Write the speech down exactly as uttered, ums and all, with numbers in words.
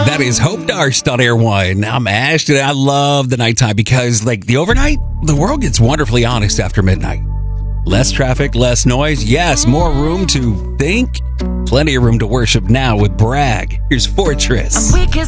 That is Hope Darst on Air One. I'm Ashton. I love the nighttime because, like, the overnight, the world gets wonderfully honest after midnight. Less traffic, less noise. Yes, more room to think. Plenty of room to worship now with Bragg. Here's Fortress. I'm weak as